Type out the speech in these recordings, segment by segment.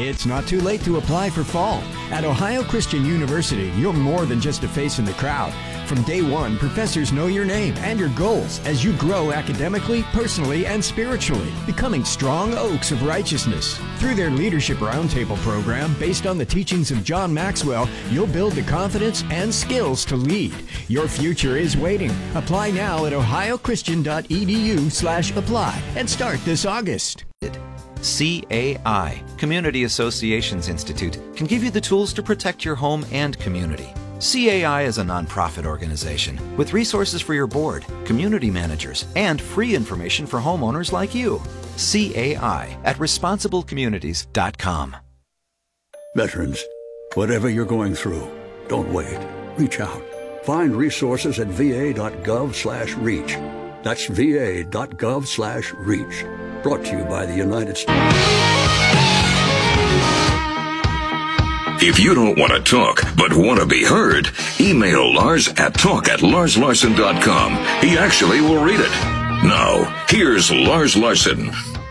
It's not too late to apply for fall. At Ohio Christian University, you're more than just a face in the crowd. From day one, professors know your name and your goals as you grow academically, personally, and spiritually, becoming strong oaks of righteousness. Through their Leadership Roundtable program, based on the teachings of John Maxwell, you'll build the confidence and skills to lead. Your future is waiting. Apply now at ohiochristian.edu/apply and start this August. CAI, Community Associations Institute, can give you the tools to protect your home and community. CAI is a nonprofit organization with resources for your board, community managers, and free information for homeowners like you. CAI at responsiblecommunities.com. Veterans, whatever you're going through, don't wait. Reach out. Find resources at va.gov/reach. That's va.gov/reach. Brought to you by the United States. If you don't want to talk, but want to be heard, email Lars at talk@larslarson.com. He actually will read it. Now, here's Lars Larson.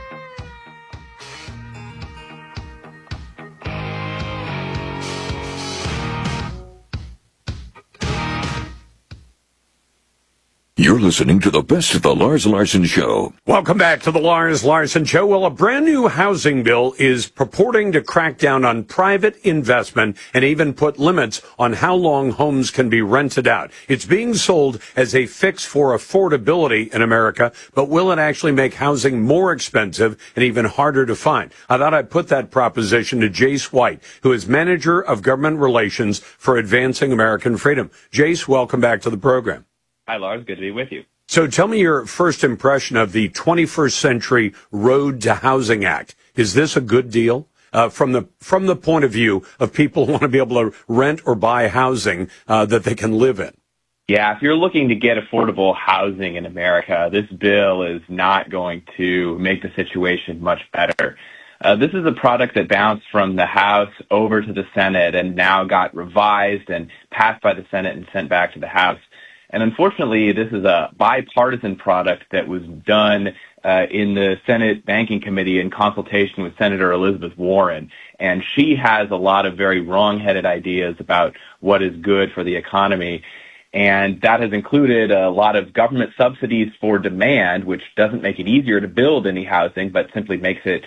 You're listening to the best of the Lars Larson Show. Welcome back to the Lars Larson Show. Well, a brand new housing bill is purporting to crack down on private investment and even put limits on how long homes can be rented out. It's being sold as a fix for affordability in America, but will it actually make housing more expensive and even harder to find? I thought I'd put that proposition to Jace White, who is Manager of Government Relations for Advancing American Freedom. Jace, welcome back to the program. Hi, Lars. Good to be with you. So tell me your first impression of the 21st Century Road to Housing Act. Is this a good deal from the point of view of people who want to be able to rent or buy housing that they can live in? Yeah, if you're looking to get affordable housing in America, this bill is not going to make the situation much better. This is a product that bounced from the House over to the Senate and now got revised and passed by the Senate and sent back to the House. And unfortunately, this is a bipartisan product that was done in the Senate Banking Committee in consultation with Senator Elizabeth Warren. And she has a lot of very wrong-headed ideas about what is good for the economy. And that has included a lot of government subsidies for demand, which doesn't make it easier to build any housing, but simply makes it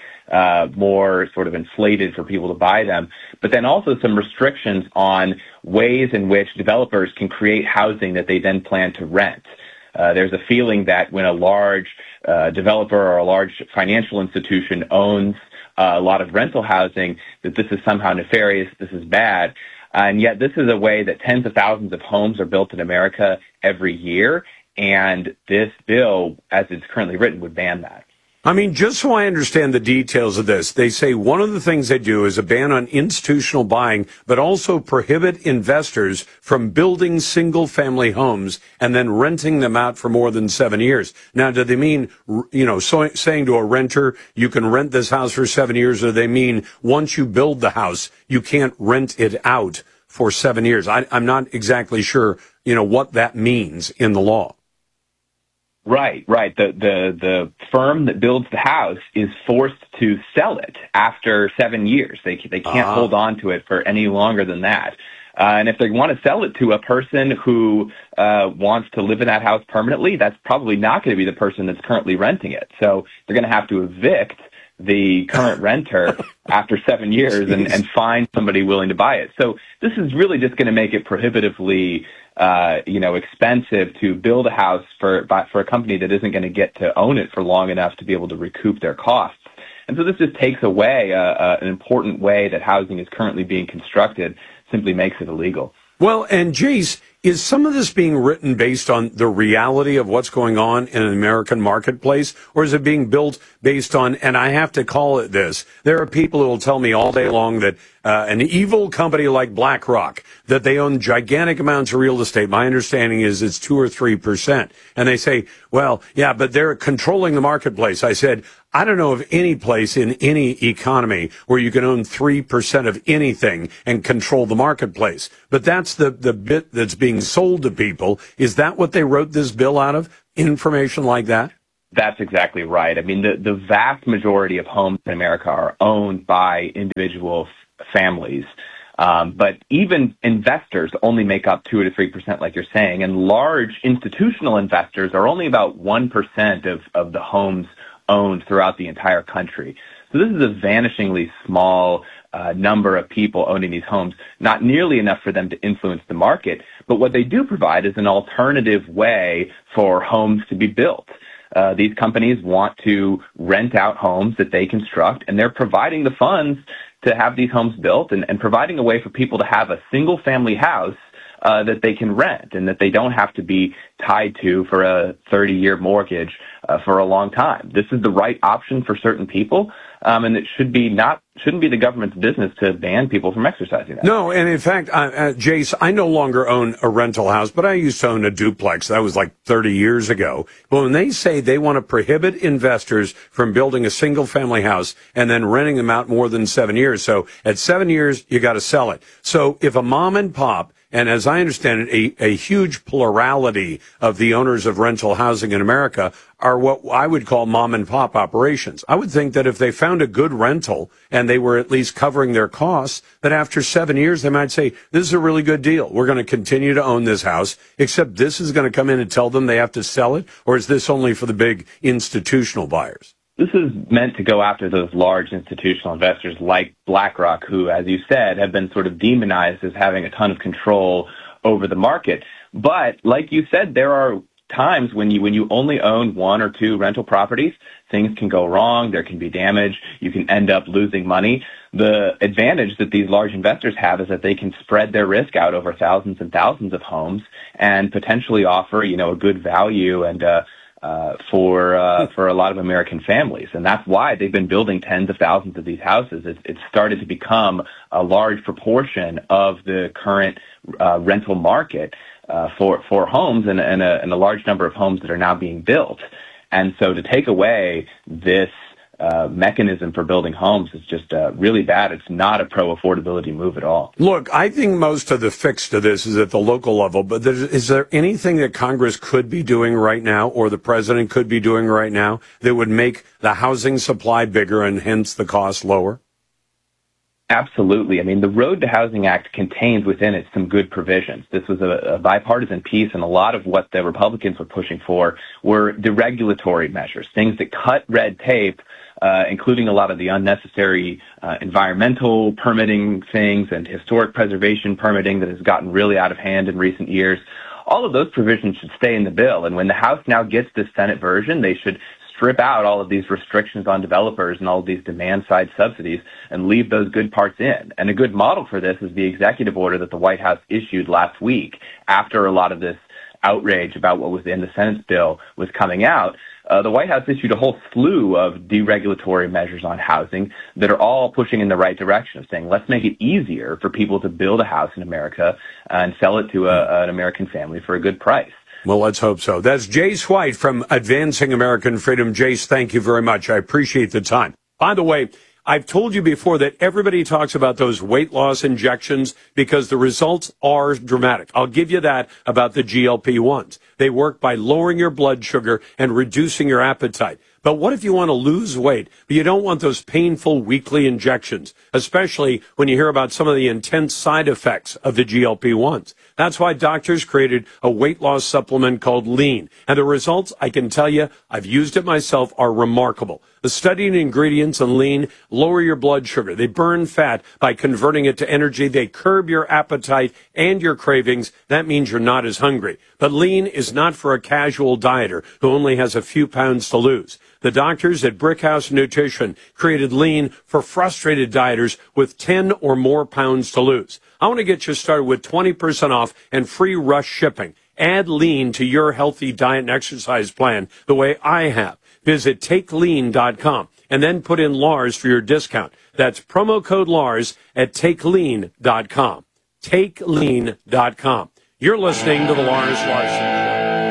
more sort of inflated for people to buy them. But then also some restrictions on ways in which developers can create housing that they then plan to rent. There's a feeling that when a large developer or a large financial institution owns a lot of rental housing, that this is somehow nefarious, this is bad. And yet this is a way that tens of thousands of homes are built in America every year, and this bill, as it's currently written, would ban that. I mean, just so I understand the details of this, they say one of the things they do is a ban on institutional buying, but also prohibit investors from building single-family homes and then renting them out for more than 7 years. Now, do they mean, saying to a renter, you can rent this house for 7 years, or they mean once you build the house, you can't rent it out for 7 years? I'm not exactly sure, what that means in the law. Right. The firm that builds the house is forced to sell it after 7 years. They can't hold on to it for any longer than that. And if they want to sell it to a person who wants to live in that house permanently, that's probably not going to be the person that's currently renting it. So they're going to have to evict the current renter after 7 years and find somebody willing to buy it. So this is really just going to make it prohibitively expensive to build a house for a company that isn't going to get to own it for long enough to be able to recoup their costs. And so this just takes away an important way that housing is currently being constructed, simply makes it illegal. Well, and Jace, is some of this being written based on the reality of what's going on in an American marketplace, or is it being built based on, and I have to call it this, there are people who will tell me all day long that an evil company like BlackRock, that they own gigantic amounts of real estate. My understanding is it's 2 or 3%. And they say, well, yeah, but they're controlling the marketplace. I said, I don't know of any place in any economy where you can own 3% of anything and control the marketplace. But that's the bit that's being sold to people. Is that what they wrote this bill out of? Information like that? That's exactly right. I mean, the vast majority of homes in America are owned by individual families. But even investors only make up 2 to 3%, like you're saying, and large institutional investors are only about 1% of the homes owned throughout the entire country. So this is a vanishingly small number of people owning these homes, not nearly enough for them to influence the market. But what they do provide is an alternative way for homes to be built. These companies want to rent out homes that they construct, and they're providing the funds to have these homes built and providing a way for people to have a single-family house that they can rent and that they don't have to be tied to for a 30-year mortgage for a long time. This is the right option for certain people, and it shouldn't be the government's business to ban people from exercising that. No, and in fact, Jace, I no longer own a rental house, but I used to own a duplex. That was like 30 years ago. But when they say they want to prohibit investors from building a single-family house and then renting them out more than 7 years, so at 7 years, you got to sell it. So if a mom and pop, and as I understand it, a huge plurality of the owners of rental housing in America are what I would call mom and pop operations. I would think that if they found a good rental and they were at least covering their costs, that after 7 years, they might say, this is a really good deal. We're going to continue to own this house, except this is going to come in and tell them they have to sell it, or is this only for the big institutional buyers? This is meant to go after those large institutional investors like BlackRock, who, as you said, have been sort of demonized as having a ton of control over the market. But like you said, there are times when you only own 1 or 2 rental properties, things can go wrong, there can be damage, you can end up losing money. The advantage that these large investors have is that they can spread their risk out over thousands and thousands of homes and potentially offer, a good value and for a lot of American families. And that's why they've been building tens of thousands of these houses. It's started to become a large proportion of the current rental market for homes and a large number of homes that are now being built. And so to take away this mechanism for building homes is just really bad. It's not a pro-affordability move at all. Look, I think most of the fix to this is at the local level, but is there anything that Congress could be doing right now or the president could be doing right now that would make the housing supply bigger and hence the cost lower? Absolutely. I mean, the Road to Housing Act contains within it some good provisions. This was a bipartisan piece, and a lot of what the Republicans were pushing for were deregulatory measures, things that cut red tape, including a lot of the unnecessary environmental permitting things and historic preservation permitting that has gotten really out of hand in recent years. All of those provisions should stay in the bill, and when the House now gets this Senate version, they should strip out all of these restrictions on developers and all of these demand-side subsidies and leave those good parts in. And a good model for this is the executive order that the White House issued last week after a lot of this outrage about what was in the Senate's bill was coming out. The White House issued a whole slew of deregulatory measures on housing that are all pushing in the right direction of saying, let's make it easier for people to build a house in America and sell it to an American family for a good price. Well, let's hope so. That's Jace White from Advancing American Freedom. Jace, thank you very much. I appreciate the time. By the way, I've told you before that everybody talks about those weight loss injections because the results are dramatic. I'll give you that about the GLP-1s. They work by lowering your blood sugar and reducing your appetite. But what if you want to lose weight, but you don't want those painful weekly injections, especially when you hear about some of the intense side effects of the GLP-1s? That's why doctors created a weight loss supplement called Lean. And the results, I can tell you, I've used it myself, are remarkable. The studied ingredients in Lean lower your blood sugar. They burn fat by converting it to energy. They curb your appetite and your cravings. That means you're not as hungry. But Lean is not for a casual dieter who only has a few pounds to lose. The doctors at Brickhouse Nutrition created Lean for frustrated dieters with 10 or more pounds to lose. I want to get you started with 20% off and free rush shipping. Add Lean to your healthy diet and exercise plan the way I have. Visit TakeLean.com and then put in Lars for your discount. That's promo code Lars at TakeLean.com. TakeLean.com. You're listening to The Lars Larson